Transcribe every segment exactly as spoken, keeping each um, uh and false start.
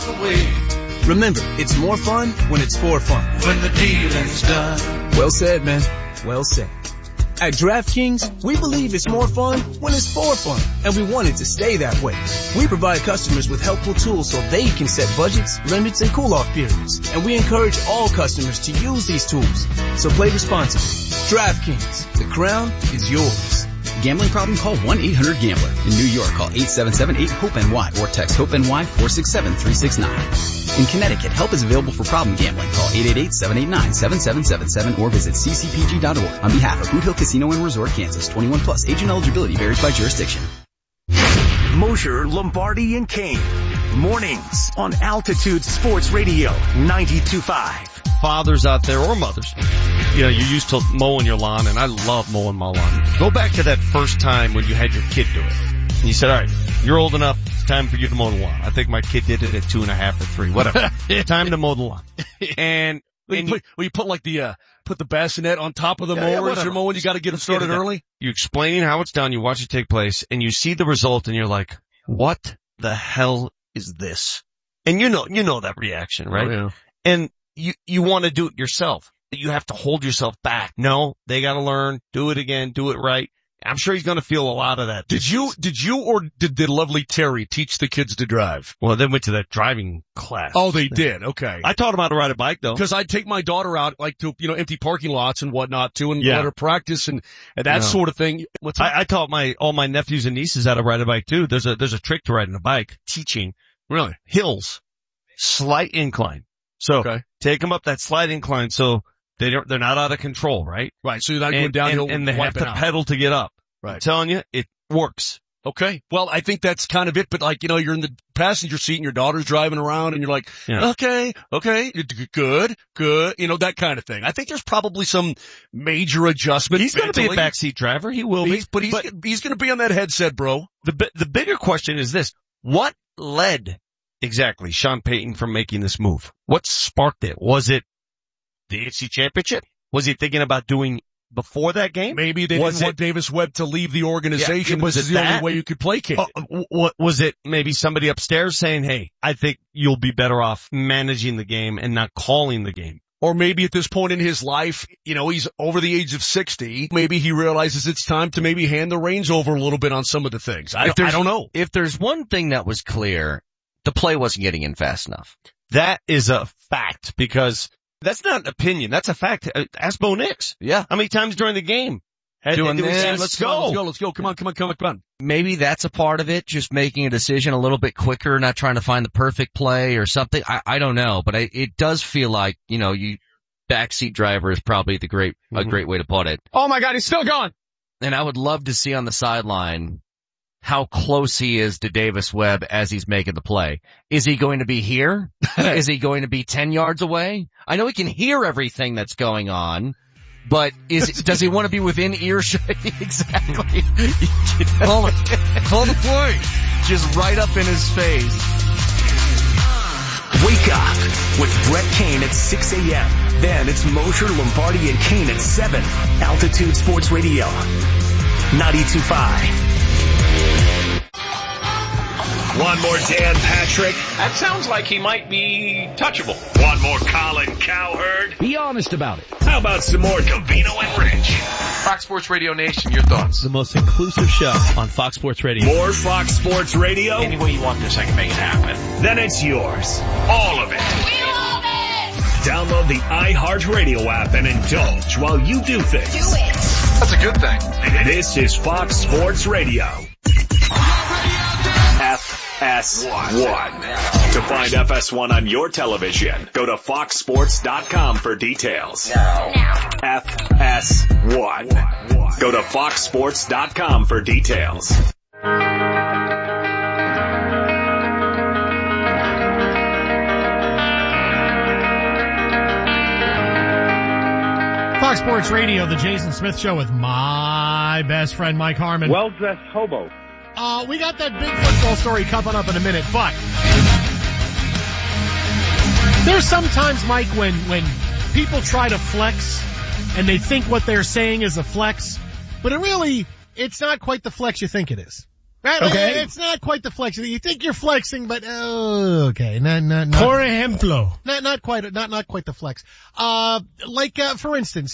Remember, it's more fun when it's for fun. When the dealing's done. Well said, man. Well said. At DraftKings, we believe it's more fun when it's for fun, and we want it to stay that way. We provide customers with helpful tools so they can set budgets, limits, and cool-off periods. And we encourage all customers to use these tools. So play responsibly. DraftKings, the crown is yours. Gambling problem? Call one eight hundred gambler. In New York, call eight seven seven eight hope N Y or text HOPE-NY four six seven three six nine. In Connecticut, help is available for problem gambling. Call eight eight eight seven eight nine seven seven seven seven or visit c c p g dot org. On behalf of Boot Hill Casino and Resort, Kansas, twenty-one plus. Age and eligibility varies by jurisdiction. Mosher, Lombardi, and Kane. Mornings on Altitude Sports Radio ninety-two point five. Fathers out there or mothers, you know, you're used to mowing your lawn, and I love mowing my lawn. Go back to that first time when you had your kid do it. And you said, all right, you're old enough, it's time for you to mow the lawn. I think my kid did it at two and a half or three, whatever. Time to mow the lawn. And, Well, and you, put, well, you put like the, uh, put the bassinet on top of the Yeah, yeah, mower as whatever. you're mowing. You got to get them started early. You explain how it's done, you watch it take place, and you see the result, and you're like, what the hell is this? And you know, you know that reaction, right? Oh, yeah. And you, you want to do it yourself. You have to hold yourself back. No, they got to learn, do it again, do it right. I'm sure he's going to feel a lot of that. Did you, did you or did the lovely Terry teach the kids to drive? Well, they went to that driving class. Oh, they did. Okay. I taught them how to ride a bike, though. Because I'd take my daughter out, like, to, you know, empty parking lots and whatnot, too, and Yeah. let her practice and, and that No. sort of thing. What's that? I, I taught my, all my nephews and nieces how to ride a bike, too. There's a, there's a trick to riding a bike, teaching. Really? Hills. Slight incline. So, Okay. take them up that slight incline so they don't, they're not out of control, right? Right. So you're not going And, downhill and, and they have wiping to out. pedal to get up. I'm Right. telling you, it works. Okay. Well, I think that's kind of it, but like, you know, you're in the passenger seat and your daughter's driving around and you're like, Yeah. okay, okay, good, good, you know, that kind of thing. I think there's probably some major adjustment. He's going to be a mentally. backseat driver. He will He's, be. but he's, he's going to be on that headset, bro. The bi- the bigger question is this: what led exactly Sean Payton from making this move? What sparked it? Was it the A F C Championship? Was he thinking about doing before that game? Maybe they Was didn't want it- Davis Webb to leave the organization. Yeah, was this is it the that? only way you could placate Oh, it. w- w- was it maybe somebody upstairs saying, "Hey, I think you'll be better off managing the game and not calling the game"? Or maybe at this point in his life, you know, he's over the age of sixty. Maybe he realizes it's time to maybe hand the reins over a little bit on some of the things. I, If I there's- don't know. If there's one thing that was clear, the play wasn't getting in fast enough. That is a fact because that's not an opinion. That's a fact. Uh, Ask Bo Nix. Yeah. How many times during the game? Had, Doing did we this. say, Let's let's go. go. Let's go. Let's go. Come on. Come on. Come on. Come on. Maybe that's a part of it, just making a decision a little bit quicker, not trying to find the perfect play or something. I, I don't know, but I, it does feel like, you know, you, backseat driver is probably the great, Mm-hmm. a great way to put it. Oh my God, he's still going. And I would love to see on the sideline how close he is to Davis Webb as he's making the play. Is he going to be here? Is he going to be ten yards away? I know he can hear everything that's going on, but is does he want to be within earshot? Exactly. Call it. Call the play. Just right up in his face. Wake up with Brett Kane at six a.m. Then it's Mosher, Lombardi, and Kane at seven. Altitude Sports Radio ninety-two point five. One more Dan Patrick. That sounds like he might be touchable. One more Colin Cowherd. Be honest about it. How about some more Covino and Rich? Fox Sports Radio Nation, your thoughts? The most inclusive show on Fox Sports Radio. More Fox Sports Radio? Any way you want this, I can make it happen. Then it's yours. All of it. We love it! Download the iHeartRadio app and indulge while you do things. Do it. That's a good thing. This is Fox Sports Radio. F S one. To find F S one on your television, go to fox sports dot com for details. Now. F S one. Go to fox sports dot com for details. Fox Sports Radio, the Jason Smith Show with my best friend Mike Harmon. Well-dressed hobo. Uh, we got that big football story coming up in a minute, but there's sometimes, Mike, when, when people try to flex and they think what they're saying is a flex, but it really, it's not quite the flex you think it is. Right? Okay. It's not quite the flex. You think you're flexing, but, oh, okay. Not, not, not. Por ejemplo. Not, not quite, not, not quite the flex. Uh, like, uh, for instance,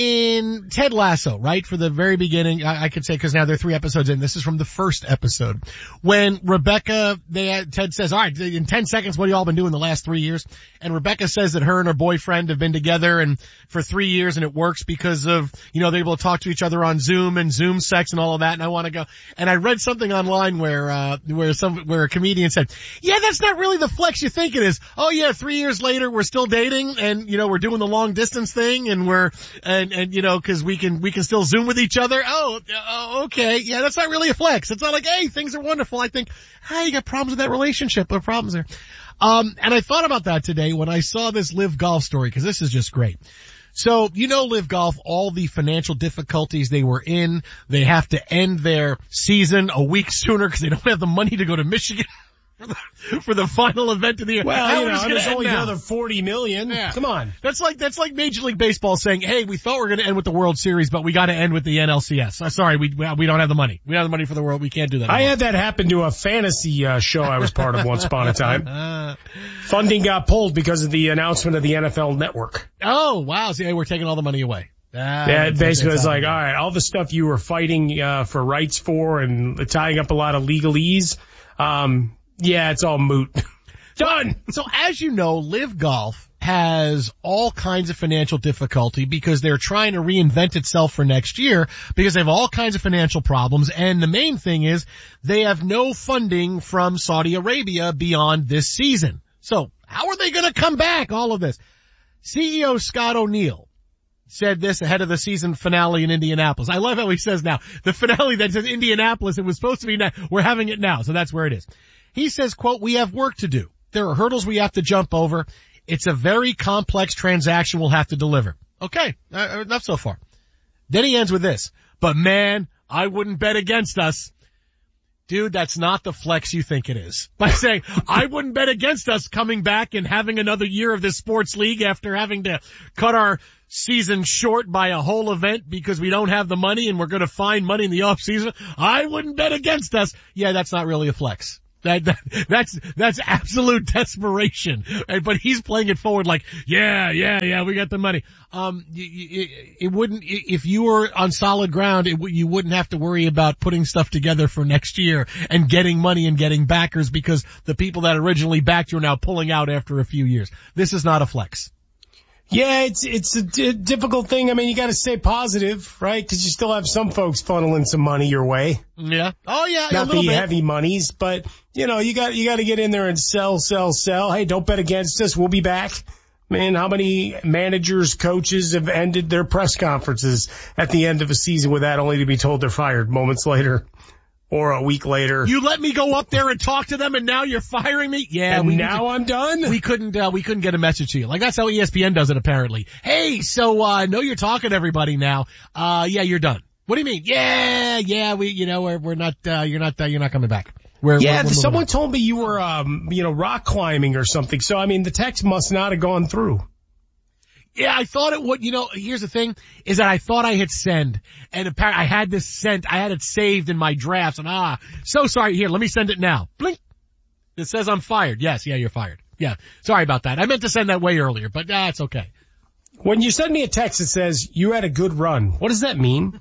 in Ted Lasso, right? For the very beginning, I, I could say, cause now they're three episodes in. This is from the first episode. When Rebecca, they had, Ted says, all right, in ten seconds, what have you all been doing the last three years? And Rebecca says that her and her boyfriend have been together and for three years and it works because of, you know, they're able to talk to each other on Zoom and Zoom sex and all of that. And I want to go, and I read something online where, uh, where some, where a comedian said, yeah, that's not really the flex you think it is. Oh yeah, three years later, we're still dating and, you know, we're doing the long distance thing and we're, and, and, you know, cause we can, we can still Zoom with each other. Oh, oh, okay. Yeah, that's not really a flex. It's not like, hey, things are wonderful. I think, hey, you got problems with that relationship. There are problems there. Um, and I thought about that today when I saw this Live Golf story, cause this is just great. So, you know, Live Golf, all the financial difficulties they were in, they have to end their season a week sooner because they don't have the money to go to Michigan for the, for the final event of the year. Well, How you is know, it there's gonna only end now? another forty million. Yeah. Come on. That's like, that's like Major League Baseball saying, hey, we thought we were going to end with the World Series, but we got to end with the N L C S. Uh, sorry, we, we don't have the money. We don't have the money for the world. We can't do that I anymore. had that happen to a fantasy uh, show I was part of once upon a time. Funding got pulled because of the announcement of the N F L Network. Oh, wow. See, we're taking all the money away. Ah, Yeah, it basically it's was like, out. all right, all the stuff you were fighting uh, for rights for and tying up a lot of legalese, um, yeah, it's all moot. Done. So as you know, Live Golf has all kinds of financial difficulty because they're trying to reinvent itself for next year because they have all kinds of financial problems. And the main thing is they have no funding from Saudi Arabia beyond this season. So how are they going to come back? All of this. C E O Scott O'Neill said this ahead of the season finale in Indianapolis. I love how he says now, the finale that says Indianapolis, it was supposed to be now, we're having it now, so that's where it is. He says, quote, we have work to do. There are hurdles we have to jump over. It's a very complex transaction we'll have to deliver. Okay, uh, enough so far. Then he ends with this, but man, I wouldn't bet against us. Dude, that's not the flex you think it is. By saying, I wouldn't bet against us coming back and having another year of this sports league after having to cut our season short by a whole event because we don't have the money and we're going to find money in the off season. I wouldn't bet against us. Yeah, that's not really a flex. That, that, that's, that's absolute desperation. But he's playing it forward like, yeah, yeah, yeah, we got the money. Um, it, it wouldn't, if you were on solid ground, it, you wouldn't have to worry about putting stuff together for next year and getting money and getting backers because the people that originally backed you are now pulling out after a few years. This is not a flex. Yeah, it's it's a d- difficult thing. I mean, you got to stay positive, right? Because you still have some folks funneling some money your way. Yeah. Oh yeah, not a little the bit. heavy monies, but you know, you got you got to get in there and sell, sell, sell. Hey, don't bet against us. We'll be back. Man, how many managers, coaches have ended their press conferences at the end of a season with that, only to be told they're fired moments later or a week later? You let me go up there and talk to them, and now you're firing me? Yeah. And we now I'm done? We couldn't, uh, we couldn't get a message to you. Like, that's how E S P N does it, apparently. Hey, so, uh, I know you're talking to everybody now. Uh, yeah, you're done. What do you mean? Yeah, yeah, we, you know, we're, we're not, uh, you're not, uh, you're not coming back. We're, yeah, we're, we're someone on. told me you were, um, you know, rock climbing or something. So, I mean, the text must not have gone through. Yeah, I thought it would, you know, here's the thing, is that I thought I hit send, and apparently I had this sent, I had it saved in my drafts, and ah, so sorry, here, let me send it now. Blink. It says I'm fired. Yes, yeah, you're fired. Yeah, sorry about that. I meant to send that way earlier, but ah, it's okay. When you send me a text that says, you had a good run, what does that mean?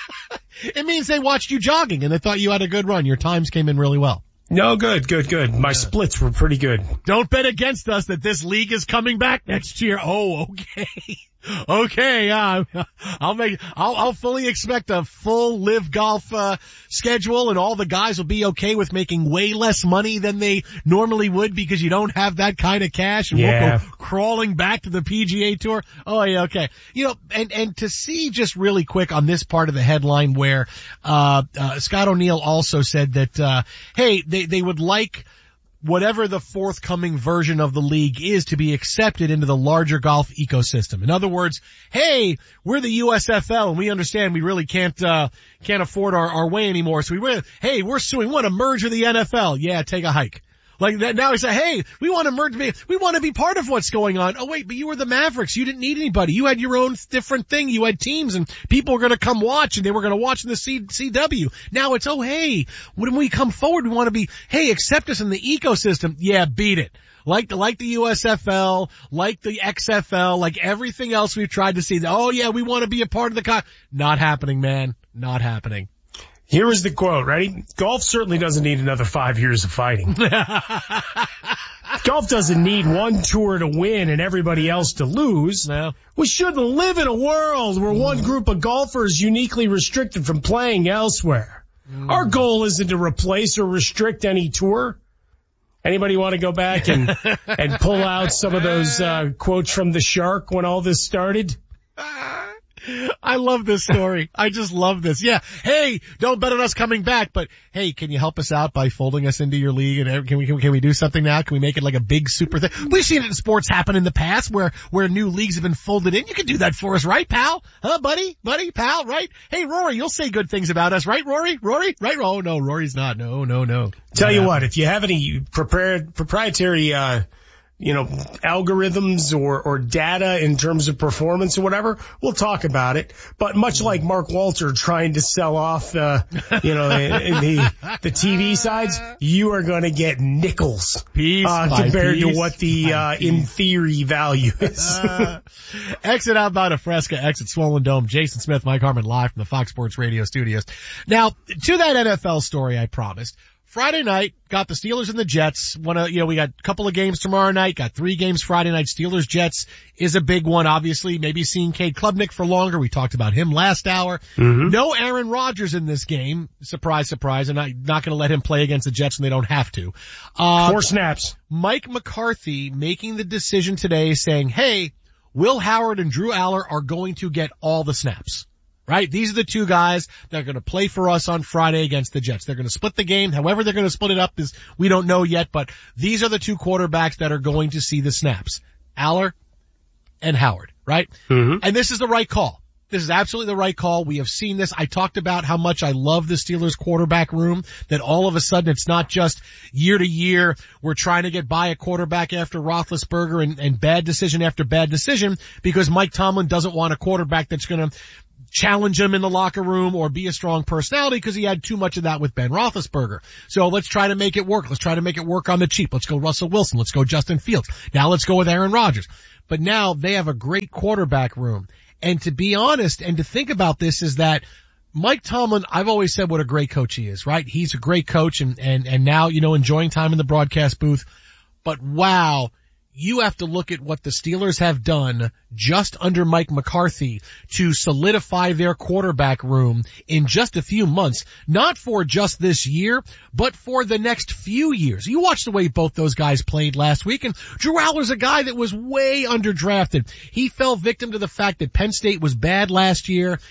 It means they watched you jogging, and they thought you had a good run. Your times came in really well. No, good, good, good. My splits were pretty good. Don't bet against us that this league is coming back next year. Oh, okay. Okay, uh, I'll make, I'll, I'll fully expect a full Live Golf, uh, schedule, and all the guys will be okay with making way less money than they normally would because you don't have that kind of cash and yeah. won't go crawling back to the P G A Tour. Oh yeah, okay. You know, and, and to see just really quick on this part of the headline where, uh, uh, Scott O'Neill also said that, uh, hey, they, they would like whatever the forthcoming version of the league is to be accepted into the larger golf ecosystem. In other words, hey, we're the U S F L and we understand we really can't, uh, can't afford our, our way anymore. So we were, hey, we're suing, we want to merge with the N F L. Yeah, take a hike. Like that now he said, hey, we want to merge, we want to be part of what's going on. Oh wait, but you were the Mavericks. You didn't need anybody. You had your own different thing. You had teams and people were going to come watch and they were going to watch in the C- CW. Now it's, oh hey, when we come forward, we want to be, hey, accept us in the ecosystem. Yeah, beat it. Like the, like the U S F L, like the X F L, like everything else we've tried to see. Oh yeah, we want to be a part of the con. Not happening, man. Not happening. Here is the quote. Ready? Golf certainly doesn't need another five years of fighting. Golf doesn't need one tour to win and everybody else to lose. No. We shouldn't live in a world where one group of golfers is uniquely restricted from playing elsewhere. Mm. Our goal isn't to replace or restrict any tour. Anybody want to go back and, and pull out some of those uh, quotes from the Shark when all this started? I love this story. I just love this. Yeah. Hey, don't bet on us coming back, but hey, can you help us out by folding us into your league? And can we, can we, can we do something now? Can we make it like a big super thing? We've seen it in sports happen in the past where, where new leagues have been folded in. You can do that for us, right, pal? Huh, buddy? Buddy? Pal? Right? Hey, Rory, you'll say good things about us, right, Rory? Rory? Right? Oh, no, Rory's not. No, no, no. Tell yeah. you what, if you have any prepared, proprietary, uh, you know, algorithms or, or data in terms of performance or whatever, we'll talk about it. But much like Mark Walter trying to sell off, uh, you know, the, the T V sides, you are going to get nickels, piece uh, by compared piece to what the, uh, in theory value is. uh, exit outbound of Fresca, exit Swollen Dome. Jason Smith, Mike Harmon live from the Fox Sports Radio studios. Now, to that N F L story I promised. Friday night, got the Steelers and the Jets. One of, you know, we got a couple of games tomorrow night, got three games Friday night. Steelers Jets is a big one, obviously. Maybe seeing Cade Klubnik for longer. We talked about him last hour. Mm-hmm. No Aaron Rodgers in this game. Surprise, surprise. I'm not, not going to let him play against the Jets when they don't have to. Uh, Four snaps. Mike McCarthy making the decision today saying, hey, Will Howard and Drew Aller are going to get all the snaps. Right? These are the two guys that are going to play for us on Friday against the Jets. They're going to split the game. However they're going to split it up is, we don't know yet, but these are the two quarterbacks that are going to see the snaps. Aller and Howard, right? Mm-hmm. And this is the right call. This is absolutely the right call. We have seen this. I talked about how much I love the Steelers quarterback room, that all of a sudden it's not just year to year we're trying to get by a quarterback after Roethlisberger and, and bad decision after bad decision because Mike Tomlin doesn't want a quarterback that's going to challenge him in the locker room or be a strong personality because he had too much of that with Ben Roethlisberger. So let's try to make it work. Let's try to make it work on the cheap. Let's go Russell Wilson. Let's go Justin Fields. Now let's go with Aaron Rodgers. But now they have a great quarterback room. And to be honest and to think about this is that Mike Tomlin, I've always said what a great coach he is, right? He's a great coach and, and, and now, you know, enjoying time in the broadcast booth. But wow, you have to look at what the Steelers have done just under Mike McCarthy to solidify their quarterback room in just a few months, not for just this year, but for the next few years. You watch the way both those guys played last week, and Drew Aller's a guy that was way underdrafted. He fell victim to the fact that Penn State was bad last year.